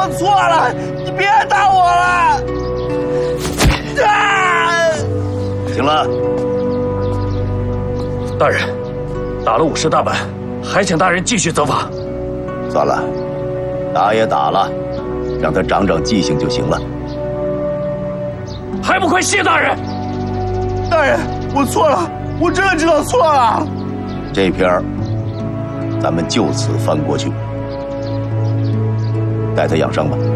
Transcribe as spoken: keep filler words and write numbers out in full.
我错了，你别打我了。啊！ 行了， 大人，打了五十大板，还请大人继续责罚。 算了，打也打了，让他长长记性就行了。 还不快谢大人！ 大人，我错了，我真的知道错了。 这篇儿，咱们就此翻过去，带他养伤吧。